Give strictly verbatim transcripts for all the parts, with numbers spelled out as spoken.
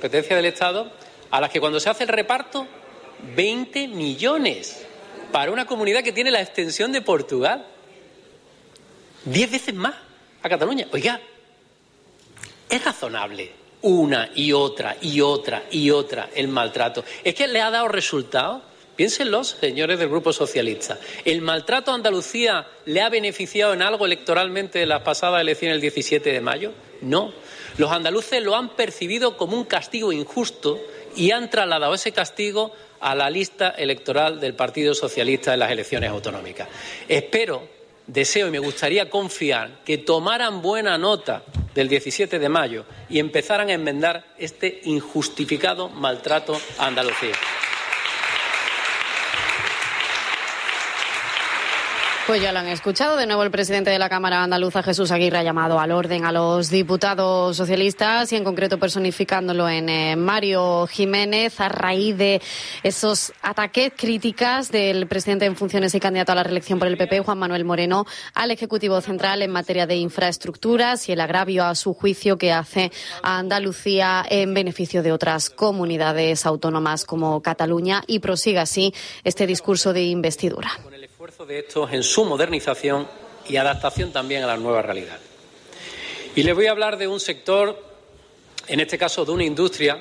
competencias del Estado, a las que cuando se hace el reparto, veinte millones para una comunidad que tiene la extensión de Portugal. Diez veces más a Cataluña. Oiga, es razonable una y otra y otra y otra el maltrato. ¿Es que le ha dado resultado? Piénsenlo, señores del Grupo Socialista. ¿El maltrato a Andalucía le ha beneficiado en algo electoralmente en las pasadas elecciones del diecisiete de mayo? No. Los andaluces lo han percibido como un castigo injusto y han trasladado ese castigo a la lista electoral del Partido Socialista en las elecciones autonómicas. Espero, deseo y me gustaría confiar que tomaran buena nota del diecisiete de mayo y empezaran a enmendar este injustificado maltrato a Andalucía. Pues ya lo han escuchado. De nuevo el presidente de la Cámara Andaluza, Jesús Aguirre, ha llamado al orden a los diputados socialistas y en concreto personificándolo en eh, Mario Jiménez a raíz de esos ataques, críticas del presidente en funciones y candidato a la reelección por el P P, Juan Manuel Moreno, al Ejecutivo Central en materia de infraestructuras y el agravio a su juicio que hace a Andalucía en beneficio de otras comunidades autónomas como Cataluña, y prosigue así este discurso de investidura. Esfuerzo de estos en su modernización y adaptación también a la nueva realidad. Y les voy a hablar de un sector, en este caso de una industria,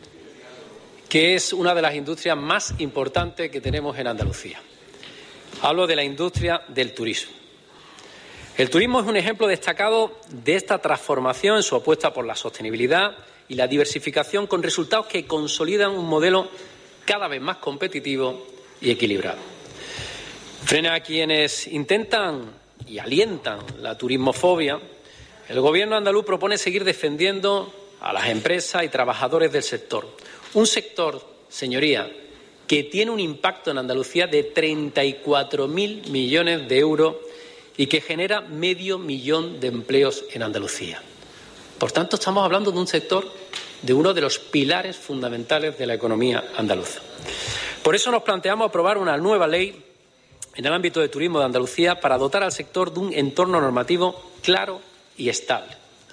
que es una de las industrias más importantes que tenemos en Andalucía. Hablo de la industria del turismo. El turismo es un ejemplo destacado de esta transformación en su apuesta por la sostenibilidad y la diversificación, con resultados que consolidan un modelo cada vez más competitivo y equilibrado. Frena a quienes intentan y alientan la turismofobia. El Gobierno andaluz propone seguir defendiendo a las empresas y trabajadores del sector. Un sector, señoría, que tiene un impacto en Andalucía de treinta y cuatro mil millones de euros y que genera medio millón de empleos en Andalucía. Por tanto, estamos hablando de un sector de uno de los pilares fundamentales de la economía andaluza. Por eso nos planteamos aprobar una nueva ley en el ámbito de turismo de Andalucía para dotar al sector de un entorno normativo claro y estable.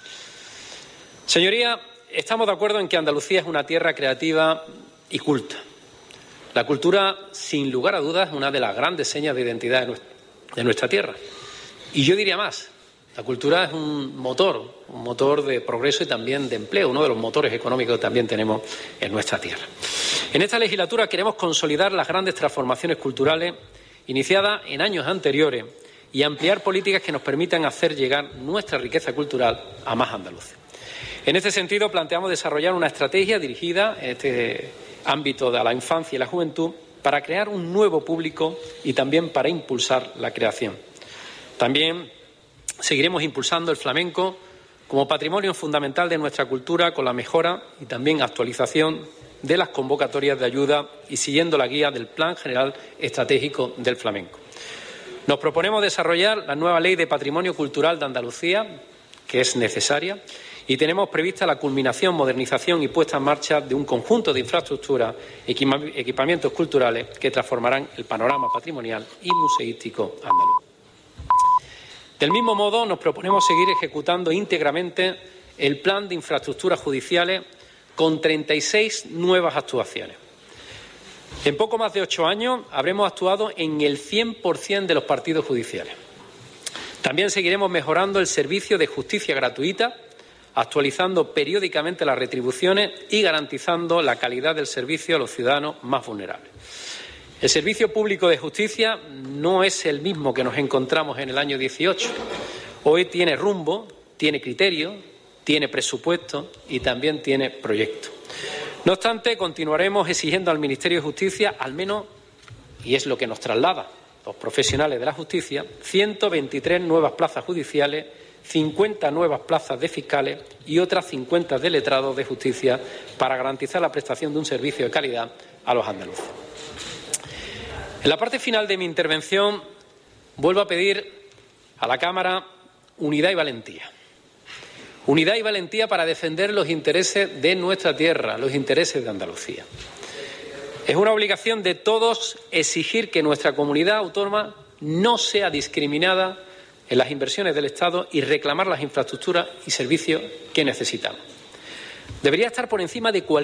Señoría, estamos de acuerdo en que Andalucía es una tierra creativa y culta. La cultura, sin lugar a dudas, es una de las grandes señas de identidad de nuestra tierra. Y yo diría más, la cultura es un motor, un motor de progreso y también de empleo, uno de los motores económicos que también tenemos en nuestra tierra. En esta legislatura queremos consolidar las grandes transformaciones culturales iniciada en años anteriores y ampliar políticas que nos permitan hacer llegar nuestra riqueza cultural a más andaluces. En este sentido, planteamos desarrollar una estrategia dirigida en este ámbito de la infancia y la juventud para crear un nuevo público y también para impulsar la creación. También seguiremos impulsando el flamenco como patrimonio fundamental de nuestra cultura, con la mejora y también actualización de las convocatorias de ayuda y siguiendo la guía del Plan General Estratégico del Flamenco. Nos proponemos desarrollar la nueva Ley de Patrimonio Cultural de Andalucía, que es necesaria, y tenemos prevista la culminación, modernización y puesta en marcha de un conjunto de infraestructuras, equipamientos culturales que transformarán el panorama patrimonial y museístico andaluz. Del mismo modo, nos proponemos seguir ejecutando íntegramente el Plan de Infraestructuras Judiciales con treinta y seis nuevas actuaciones. En poco más de ocho años habremos actuado en el cien por cien de los partidos judiciales. También seguiremos mejorando el servicio de justicia gratuita, actualizando periódicamente las retribuciones y garantizando la calidad del servicio a los ciudadanos más vulnerables. El servicio público de justicia no es el mismo que nos encontramos en el año dieciocho. Hoy tiene rumbo, tiene criterio, tiene presupuesto y también tiene proyecto. No obstante, continuaremos exigiendo al Ministerio de Justicia, al menos, y es lo que nos traslada los profesionales de la justicia, ciento veintitrés nuevas plazas judiciales, cincuenta nuevas plazas de fiscales y otras cincuenta de letrados de justicia para garantizar la prestación de un servicio de calidad a los andaluces. En la parte final de mi intervención vuelvo a pedir a la Cámara unidad y valentía. Unidad y valentía para defender los intereses de nuestra tierra, los intereses de Andalucía. Es una obligación de todos exigir que nuestra comunidad autónoma no sea discriminada en las inversiones del Estado y reclamar las infraestructuras y servicios que necesitamos. Debería estar por encima de cualquier